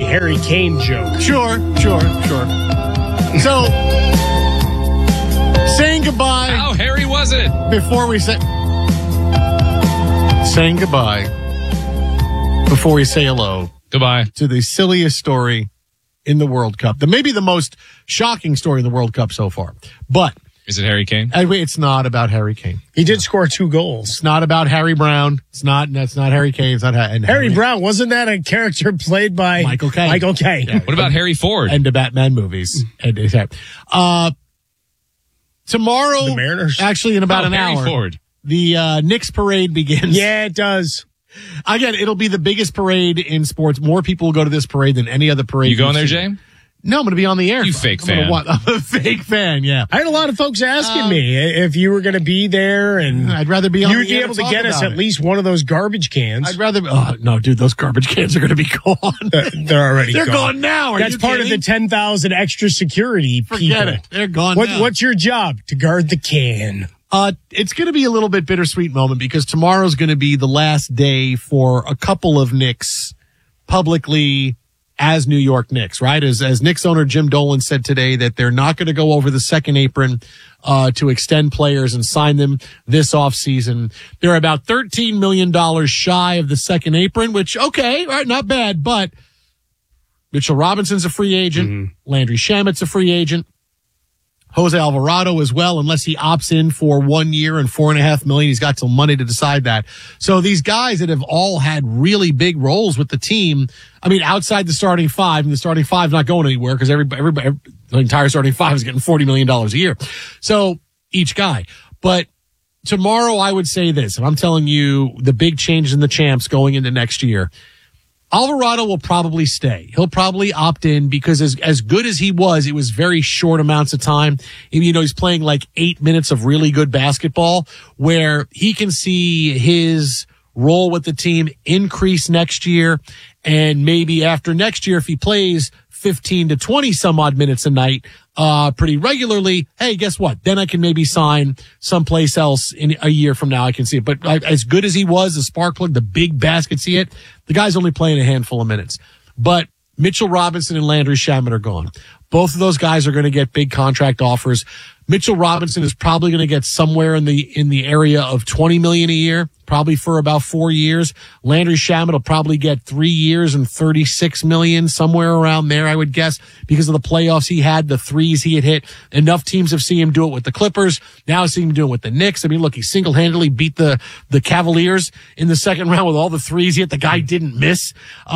Harry Kane joke. Sure. So, saying goodbye. How hairy was it? Before we say... Saying goodbye. Before we say hello. Goodbye. To the silliest story in the World Cup. Maybe the most shocking story in the World Cup so far. But... Is it Harry Kane? It's not about Harry Kane. He did score 2 goals. It's not about Harry Brown. That's not Harry Kane. It's not Harry Brown. Wasn't that a character played by Michael Caine? Michael Caine. Yeah. What about Harry Ford? And the Batman movies. Tomorrow, The Mariners? Actually in about an Harry hour, Ford. the Knicks parade begins. Yeah, it does. Again, it'll be the biggest parade in sports. More people will go to this parade than any other parade. You going there, Jay? No, I'm going to be on the air. You fake fan. I'm a fake fan, yeah. I had a lot of folks asking me if you were going to be there, and I'd rather be on you'd the be air able to to get talk us about at it. least one of those garbage cans. I'd rather... Oh, no, dude, those garbage cans are going to be gone. They're already They're gone. gone now. Are That's you part kidding? of the 10,000 extra security people. Forget it. They're gone now. What's your job? To guard the can. It's going to be a little bit bittersweet moment because tomorrow's going to be the last day for a couple of Knicks publicly as New York Knicks, right? As Knicks owner Jim Dolan said today that they're not going to go over the second apron to extend players and sign them this offseason. They're about $13 million shy of the second apron, which, okay, all right, not bad, but Mitchell Robinson's a free agent. Mm-hmm. Landry Shamet's a free agent. Jose Alvarado as well, unless he opts in for 1 year and $4.5 million. He's got some money to decide that. So these guys that have all had really big roles with the team, I mean, outside the starting five, and the starting five's not going anywhere because everybody, the entire starting five is getting $40 million a year. So each guy. But tomorrow I would say this, and I'm telling you the big changes in the champs going into next year. Alvarado will probably stay. He'll probably opt in because as good as he was, it was very short amounts of time. You know, he's playing like 8 minutes of really good basketball where he can see his role with the team increase next year. And maybe after next year, if he plays 15 to 20 some odd minutes a night, pretty regularly, hey, guess what? Then I can maybe sign someplace else in a year from now. I can see it. But as good as he was, the spark plug, the big baskets he hit, the guy's only playing a handful of minutes. But Mitchell Robinson and Landry Shamet are gone. Both of those guys are going to get big contract offers. Mitchell Robinson is probably going to get somewhere in the area of $20 million a year, probably for about 4 years. Landry Shamet will probably get 3 years and $36 million, somewhere around there, I would guess, because of the playoffs he had, the threes he had hit. Enough teams have seen him do it with the Clippers. Now see him do it with the Knicks. I mean, look, he single-handedly beat the Cavaliers in the second round with all the threes he hit. The guy didn't miss.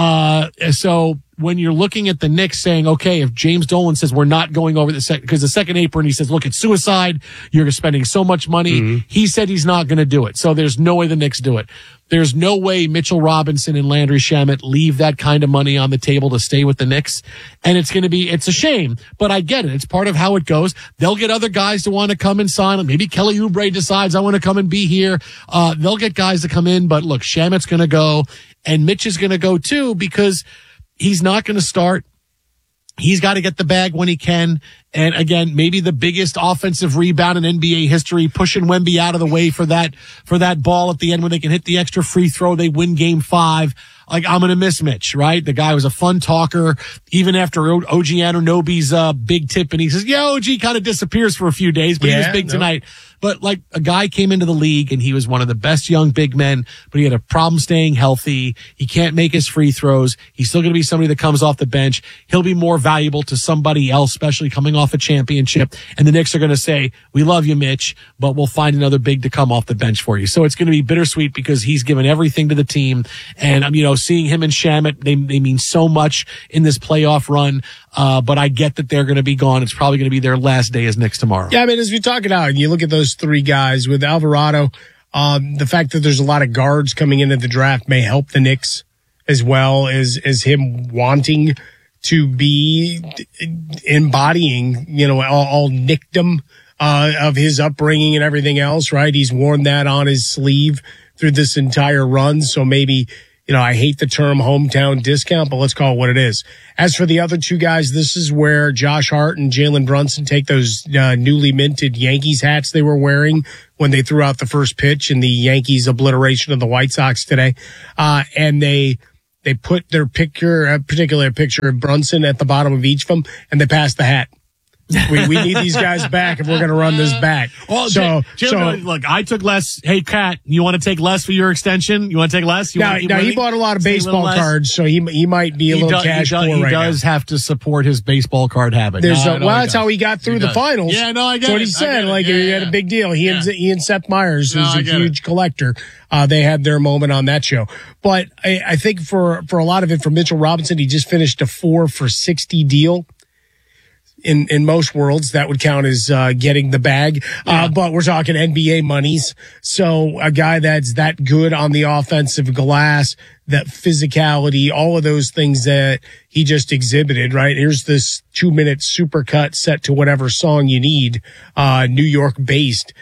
So when you're looking at the Knicks saying, okay, if James Dolan says we're not going over the second, because the second apron, he says, look, it's suicide. You're spending so much money. Mm-hmm. He said he's not going to do it. So there's no way the Knicks do it. There's no way Mitchell Robinson and Landry Shamet leave that kind of money on the table to stay with the Knicks. And it's a shame, but I get it. It's part of how it goes. They'll get other guys to want to come and sign. Maybe Kelly Oubre decides I want to come and be here. They'll get guys to come in, but look, Shamet's going to go and Mitch is going to go too because he's not going to start. He's got to get the bag when he can. And again, maybe the biggest offensive rebound in NBA history, pushing Wemby out of the way for that ball at the end when they can hit the extra free throw. They win game 5. Like, I'm going to miss Mitch, right? The guy was a fun talker, even after OG Anunoby's big tip. And he says, yeah, OG kind of disappears for a few days, but he was big tonight. But like, a guy came into the league and he was one of the best young big men, but he had a problem staying healthy. He can't make his free throws. He's still going to be somebody that comes off the bench. He'll be more valuable to somebody else, especially coming off a championship. And the Knicks are going to say, we love you, Mitch, but we'll find another big to come off the bench for you. So it's going to be bittersweet because he's given everything to the team. And seeing him and Shamet, they mean so much in this playoff run. But I get that they're going to be gone. It's probably going to be their last day as Knicks tomorrow. Yeah, I mean, as we talk it out, and you look at those 3 guys with Alvarado, the fact that there's a lot of guards coming into the draft may help the Knicks as well as him wanting to be embodying, all Nickdom of his upbringing and everything else, right? He's worn that on his sleeve through this entire run. So maybe, I hate the term hometown discount, but let's call it what it is. As for the other 2 guys, this is where Josh Hart and Jalen Brunson take those newly minted Yankees hats they were wearing when they threw out the first pitch in the Yankees obliteration of the White Sox today. And they They put their particular picture of Brunson at the bottom of each of them, and they pass the hat. We need these guys back if we're going to run this back. Well, Jim, look, I took less. Hey, Kat, you want to take less for your extension? You want to take less? Now he bought a lot of baseball cards, so he might be a little cash poor right now. He does have to support his baseball card habit. That's how he got through the finals. Yeah, no, I get it. That's what he said. He had a big deal. He and Seth Meyers, who's a huge collector, they had their moment on that show. But I think for a lot of it, for Mitchell Robinson, he just finished a 4 for $60 deal. In most worlds, that would count as getting the bag. But we're talking NBA monies. So a guy that's that good on the offensive glass, that physicality, all of those things that he just exhibited, right? Here's this 2-minute supercut set to whatever song you need, New York based,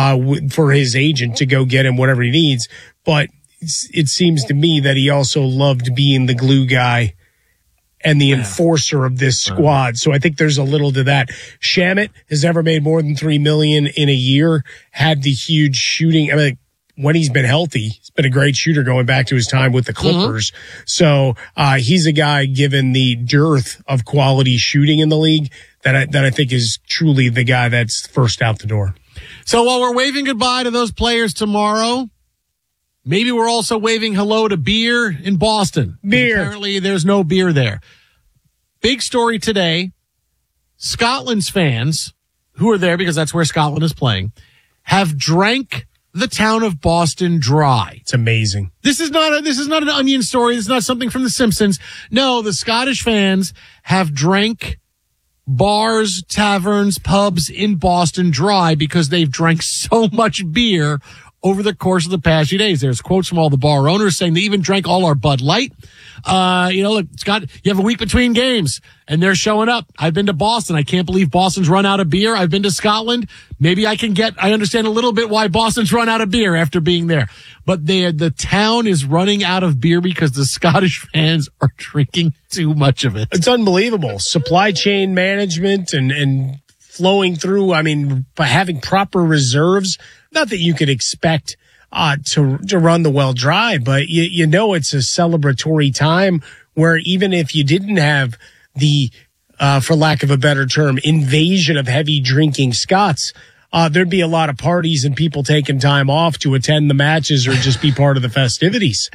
for his agent to go get him whatever he needs. But it seems to me that he also loved being the glue guy and the enforcer of this squad. So I think there's a little to that. Shamet has never made more than $3 million in a year, had the huge shooting. I mean, when he's been healthy, he's been a great shooter going back to his time with the Clippers. So, he's a guy, given the dearth of quality shooting in the league, that I think is truly the guy that's first out the door. So while we're waving goodbye to those players tomorrow, maybe we're also waving hello to beer in Boston. Beer. Apparently there's no beer there. Big story today. Scotland's fans, who are there because that's where Scotland is playing, have drank the town of Boston dry. It's amazing. This is not an Onion story. This is not something from The Simpsons. No, the Scottish fans have drank bars, taverns, pubs in Boston dry because they've drank so much beer over the course of the past few days. There's quotes from all the bar owners saying they even drank all our Bud Light. Look, Scott, you have a week between games and they're showing up. I've been to Boston. I can't believe Boston's run out of beer. I've been to Scotland. Maybe I understand a little bit why Boston's run out of beer after being there. But the town is running out of beer because the Scottish fans are drinking too much of it. It's unbelievable. Supply chain management and flowing through. I mean, by having proper reserves, not that you could expect to run the well dry, but it's a celebratory time where even if you didn't have the, for lack of a better term, invasion of heavy drinking Scots, there'd be a lot of parties and people taking time off to attend the matches or just be part of the festivities.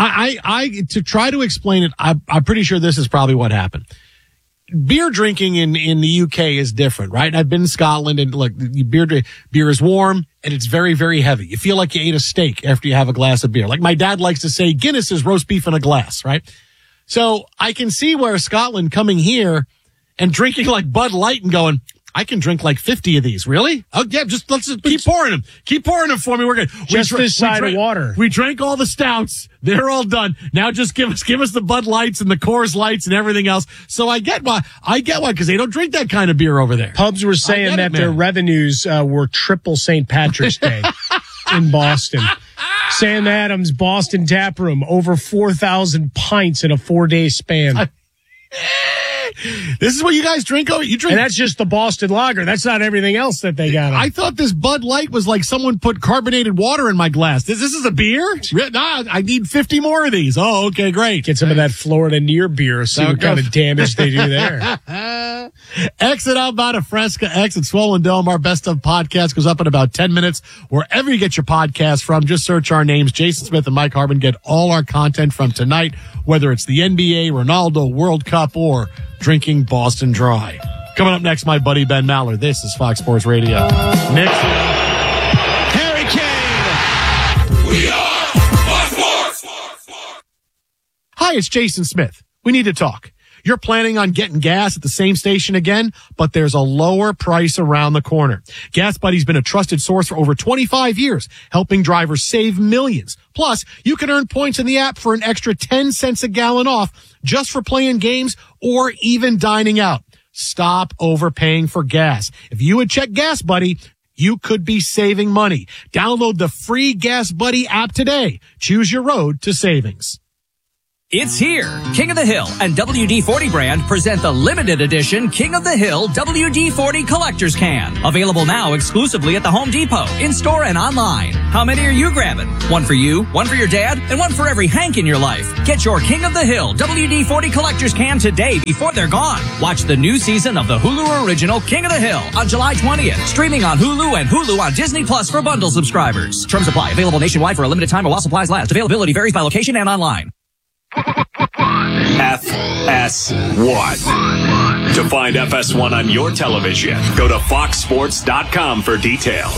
I to try to explain it, I'm pretty sure this is probably what happened. Beer drinking in the UK is different, right? I've been in Scotland and look, beer is warm and it's very, very heavy. You feel like you ate a steak after you have a glass of beer. Like my dad likes to say, Guinness is roast beef in a glass, right? So I can see where Scotland coming here and drinking like Bud Light and going, I can drink like 50 of these. Really? Oh yeah, let's just keep pouring them. Keep pouring them for me. We're good. Just this side of water. We drank all the stouts. They're all done. Now just give us the Bud Lights and the Coors Lights and everything else. So I get why, because they don't drink that kind of beer over there. Pubs were saying that their revenues were triple St. Patrick's Day in Boston. Sam Adams, Boston Tap Room, over 4,000 pints in a 4-day span. This is what you guys drink? Oh, you drink. And that's just the Boston Lager. That's not everything else that they got. I thought this Bud Light was like someone put carbonated water in my glass. This is a beer? Nah, I need 50 more of these. Oh, okay, great. Get some of that Florida Near beer. See what kind of damage they do there. Exit Alvada Fresca, exit Swollen Dome. Our Best of podcast goes up in about 10 minutes. Wherever you get your podcast from, just search our names. Jason Smith and Mike Harbin. Get all our content from tonight, whether it's the NBA, Ronaldo, World Cup, or drinking Boston Dry. Coming up next, my buddy Ben Maller. This is Fox Sports Radio. Next, Harry Kane. We are Fox Sports. Hi, it's Jason Smith. We need to talk. You're planning on getting gas at the same station again, but there's a lower price around the corner. Gas Buddy's been a trusted source for over 25 years, helping drivers save millions. Plus, you can earn points in the app for an extra 10 cents a gallon off just for playing games or even dining out. Stop overpaying for gas. If you would check Gas Buddy, you could be saving money. Download the free Gas Buddy app today. Choose your road to savings. It's here. King of the Hill and WD-40 brand present the limited edition King of the Hill WD-40 Collector's Can. Available now exclusively at the Home Depot, in-store and online. How many are you grabbing? One for you, one for your dad, and one for every Hank in your life. Get your King of the Hill WD-40 Collector's Can today before they're gone. Watch the new season of the Hulu original King of the Hill on July 20th. Streaming on Hulu and Hulu on Disney Plus for bundle subscribers. Terms apply. Available nationwide for a limited time while supplies last. Availability varies by location and online. FS1. To find FS1 on your television, go to foxsports.com for details.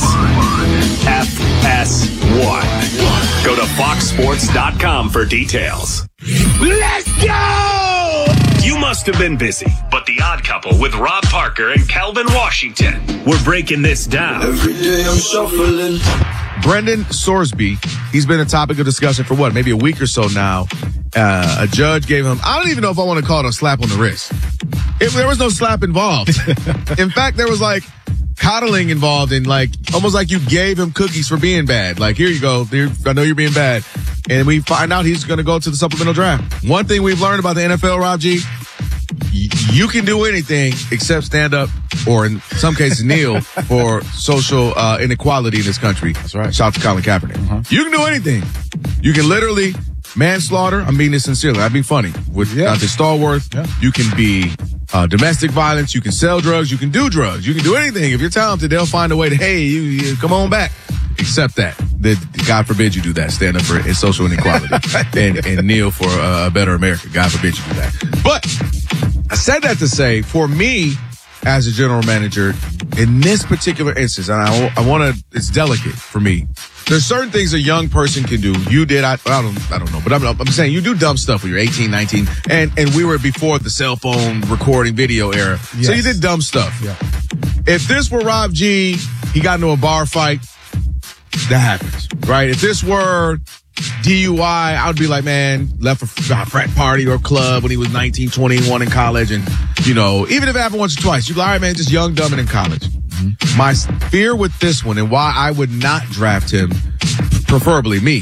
FS1. Go to foxsports.com for details. Let's go! You must have been busy, but The Odd Couple with Rob Parker and Calvin Washington. We're breaking this down. Every day I'm shuffling. Brendan Sorsby, he's been a topic of discussion for maybe a week or so now. A judge gave him, I don't even know if I want to call it a slap on the wrist. There was no slap involved. In fact, there was like coddling involved in almost like you gave him cookies for being bad. Like, here you go. I know you're being bad. And we find out he's going to go to the supplemental draft. One thing we've learned about the NFL, Rob G, you can do anything except stand up or in some cases kneel for social inequality in this country. That's right. Shout out to Colin Kaepernick. Uh-huh. You can do anything. You can literally manslaughter. I mean this sincerely. I'd be funny. With Dante Stallworth, you can be domestic violence. You can sell drugs. You can do drugs. You can do anything. If you're talented, they'll find a way to, hey, you come on back. Except that God forbid you do that. Stand up for social inequality and kneel for a better America. God forbid you do that. But I said that to say, for me, as a general manager, in this particular instance, and I want to, it's delicate for me. There's certain things a young person can do. You did, I don't know, but I'm saying you do dumb stuff when you're 18, 19, and we were before the cell phone recording video era. Yes. So you did dumb stuff. Yeah. If this were Rob G, he got into a bar fight, that happens, right? If this were DUI, I would be like, man, left a frat party or club when he was 19, 21 in college. And, even if it happened once or twice, you'd be like, all right, man, just young, dumb, and in college. Mm-hmm. My fear with this one and why I would not draft him, preferably me,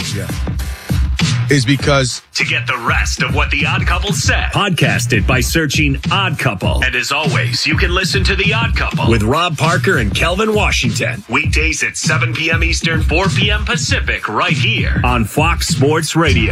is because to get the rest of what The Odd Couple said, podcast it by searching Odd Couple. And as always, you can listen to The Odd Couple with Rob Parker and Calvin Washington. Weekdays at 7 p.m. Eastern, 4 p.m. Pacific, right here on Fox Sports Radio.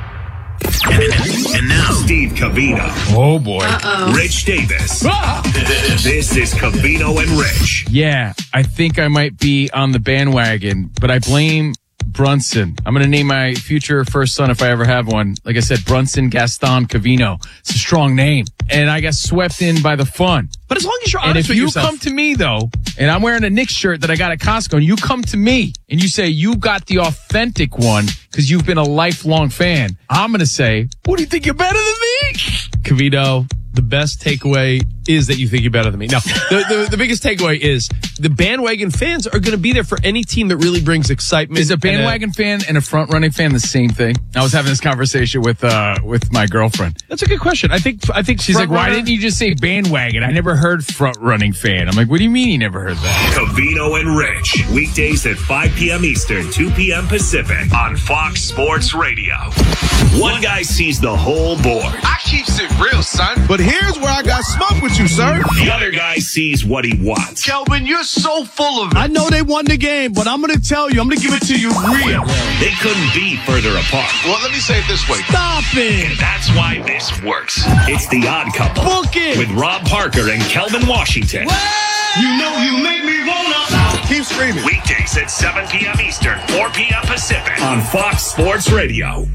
And now, Steve Covino. Oh, boy. Rich Davis. This is Covino and Rich. Yeah, I think I might be on the bandwagon, but I blame Brunson. I'm going to name my future first son, if I ever have one, like I said, Brunson Gaston Covino. It's a strong name. And I got swept in by the fun. But as long as you're honest with yourself. And if you come to me, though, and I'm wearing a Knicks shirt that I got at Costco, and you come to me and you say you got the authentic one because you've been a lifelong fan, I'm going to say, what do you think, you're better than me? Covino, the best takeaway is that you think you're better than me. No, the biggest takeaway is the bandwagon fans are going to be there for any team that really brings excitement. Is a bandwagon fan and a front running fan the same thing? I was having this conversation with my girlfriend. That's a good question. I think she's like, why didn't you just say bandwagon? I never heard front running fan. I'm like, what do you mean you never heard that? Covino and Rich, weekdays at 5 p.m. Eastern, 2 p.m. Pacific on Fox Sports Radio. One guy sees the whole board. I keeps it real, son. But here's where I got smoked with you, sir. The other guy sees what he wants. Kelvin, you're so full of it. I know they won the game, but I'm going to tell you, I'm going to give it to you real. They couldn't be further apart. Well, let me say it this way. Stop it. And that's why this works. It's The Odd Couple. Book it. With Rob Parker and Calvin Washington. You know you make me wanna. Keep screaming. Weekdays at 7 p.m. Eastern, 4 p.m. Pacific on Fox Sports Radio.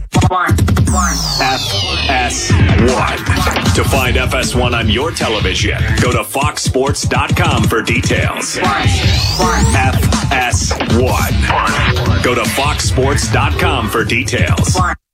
FS1. To find FS1 on your television, go to foxsports.com for details. FS1. Go to foxsports.com for details.